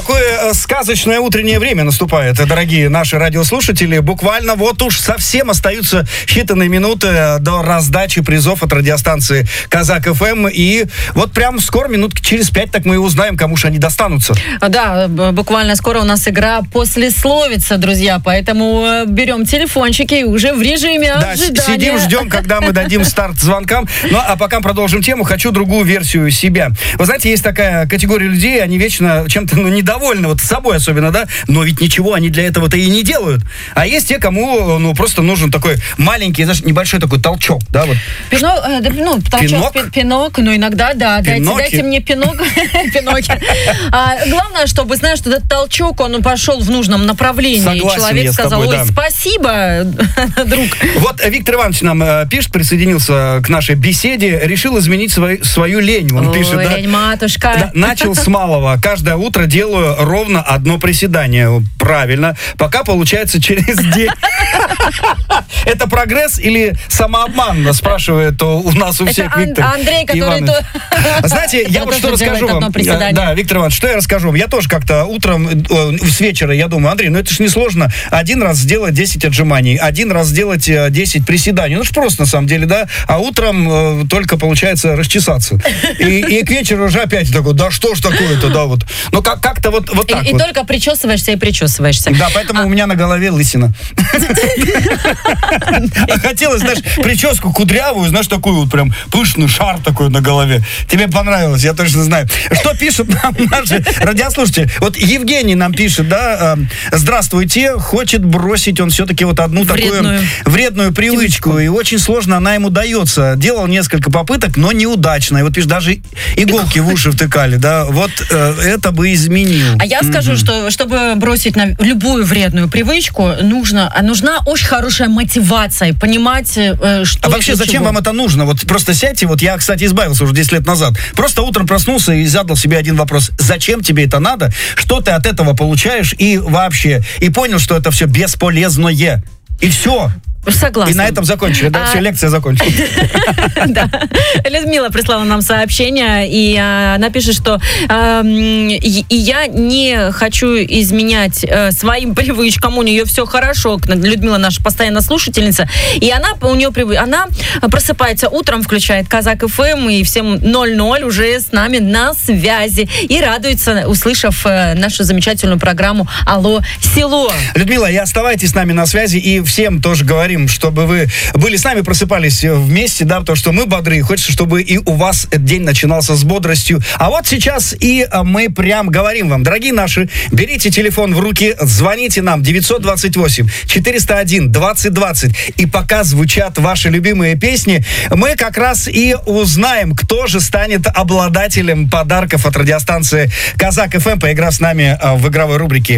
какое сказочное утреннее время наступает, дорогие наши радиослушатели. Буквально вот уж совсем остаются считанные минуты до раздачи призов от радиостанции Казак ФМ. И вот прям скоро, минут через 5, так мы и узнаем, кому же они достанутся. Да, буквально скоро у нас игра послесловица, друзья. Поэтому берем телефончики и уже в режиме ожидания. Сидим, ждем, когда мы дадим старт звонкам. Ну, а пока продолжим тему, хочу другую версию себя. Вы знаете, есть такая категория людей, они вечно чем-то недовольны, вот с собой особенно, да, но ведь ничего они для этого-то и не делают. А есть те, кому, просто нужен такой маленький, знаешь, небольшой такой толчок, да, вот. Толчок, пинок, но иногда, да, дайте мне пинок, пиноки. Главное, чтобы, знаешь, что этот толчок, он пошел в нужном направлении. Согласен, человек сказал, ой, спасибо, друг. Вот Виктор Иванович нам пишет, присоединился к нашей беседе, решил изменить свою лень. Он пишет, лень, матушка. Да, начал с малого. Каждое утро делаю ровно одно приседание. Правильно. Пока получается через день. Это прогресс или самообман? Спрашивает у нас у всех Виктор Андрей, который... Знаете, я вот что расскажу вам. Да, Виктор Иванович, что я расскажу вам? Я тоже как-то утром, с вечера, я думаю, Андрей, это ж несложно. Один раз сделать 10 отжиманий, один раз сделать 10 приседаний. Ну, ж просто, на самом деле, да. А утром только получается расчесаться. И к вечеру уже опять такой, да что ж такое-то, да, вот. Ну, как-то вот так и вот. только причесываешься и причесываешься. Да, поэтому у меня на голове лысина. А хотелось, знаешь, прическу кудрявую, знаешь, такую вот прям пышный шар такой на голове. Тебе понравилось, я точно знаю. Что пишут нам наши радиослушатели? Вот Евгений нам пишет, да, здравствуйте, хочет бросить он все-таки вот одну такую вредную привычку, и очень сложно она ему дается. Делал несколько попыток, но неудачно. И вот пишет, даже иголки в уши втыкали, да, вот это бы изменил. А я скажу, что чтобы бросить на любую вредную привычку, нужна очень хорошая мотивация, понимать, что... А вообще, зачем вам это нужно? Вот просто сядьте, вот я, кстати, избавился уже 10 лет назад. Просто утром проснулся и задал себе один вопрос. Зачем тебе это надо? Что ты от этого получаешь? И вообще, и понял, что это все бесполезное. И все. Согласна. И на этом закончили, да? Все, лекция закончилась. Да. Людмила прислала нам сообщение, и она пишет, что и я не хочу изменять своим привычкам, у нее все хорошо. Людмила наша постоянная слушательница, и она просыпается утром, включает Казак ФМ, и в 7:00 уже с нами на связи, и радуется, услышав нашу замечательную программу «Алло, село». Людмила, и оставайтесь с нами на связи, и всем тоже говорим, чтобы вы были с нами, просыпались вместе, да, потому что мы бодры, хочется, чтобы и у вас этот день начинался с бодростью. А вот сейчас и мы прям говорим вам, дорогие наши, берите телефон в руки, звоните нам 928-401-2020, и пока звучат ваши любимые песни, мы как раз и узнаем, кто же станет обладателем подарков от радиостанции Казак ФМ, поиграв с нами в игровой рубрике